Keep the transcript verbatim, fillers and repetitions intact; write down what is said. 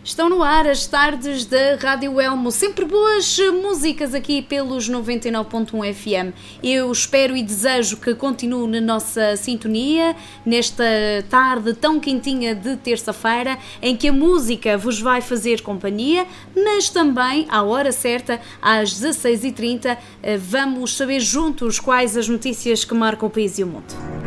Estão no ar as tardes da Rádio Elmo, sempre boas músicas aqui pelos noventa e nove ponto um F M. Eu espero e desejo que continue na nossa sintonia, nesta tarde tão quentinha de terça-feira, em que a música vos vai fazer companhia, mas também, à hora certa, às dezasseis e trinta, vamos saber juntos quais as notícias que marcam o país e o mundo.